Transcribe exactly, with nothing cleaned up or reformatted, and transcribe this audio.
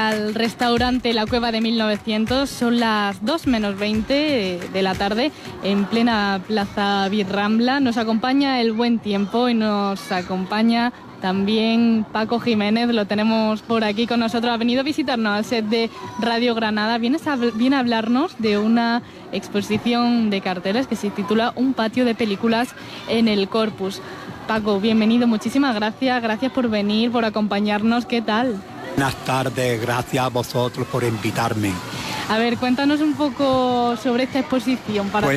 al restaurante La Cueva de mil novecientos. Son las dos menos veinte de la tarde en plena Plaza Birrambla. Nos acompaña el buen tiempo y nos acompaña también Paco Jiménez. Lo tenemos por aquí con nosotros. Ha venido a visitarnos al set de Radio Granada. Viene a, viene a hablarnos de una exposición de carteles que se titula Un patio de películas en el Corpus. Paco, bienvenido, muchísimas gracias, gracias por venir, por acompañarnos, ¿qué tal? Buenas tardes, gracias a vosotros por invitarme. A ver, cuéntanos un poco sobre esta exposición para pues,